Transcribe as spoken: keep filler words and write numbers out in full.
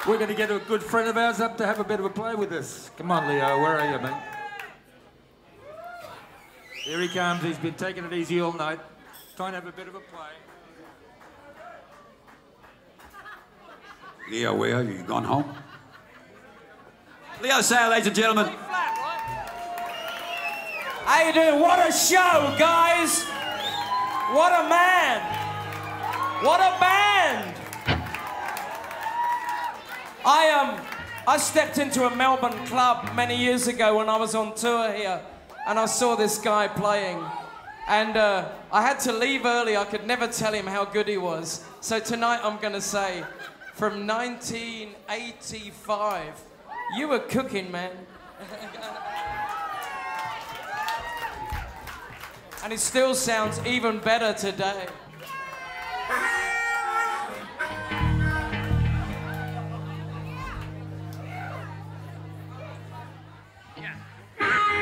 We're going to get a good friend of ours up to have a bit of a play with us. Come on, Leo, where are you, mate? Here he comes. He's been taking it easy all night. Trying to have a bit of a play. Leo, where are you? You gone home? Leo Sayer, ladies and gentlemen. How you doing? What a show, guys! What a man! What a band! I um, I stepped into a Melbourne club many years ago when I was on tour here, and I saw this guy playing, and uh, I had to leave early. I could never tell him how good he was. So tonight I'm gonna say, from nineteen eighty-five, you were cooking, man. And it still sounds even better today. Yeah.